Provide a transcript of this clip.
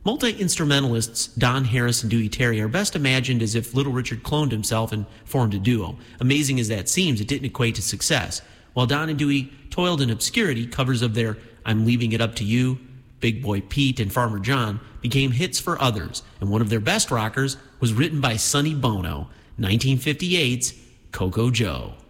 Multi-instrumentalists Don Harris and Dewey Terry are best imagined as if Little Richard cloned himself and formed a duo. Amazing as that seems, it didn't equate to success. While Don and Dewey toiled in obscurity, covers of their I'm Leaving It Up to You, Big Boy Pete, and Farmer John became hits for others, and one of their best rockers was written by Sonny Bono, 1958's Coco Joe.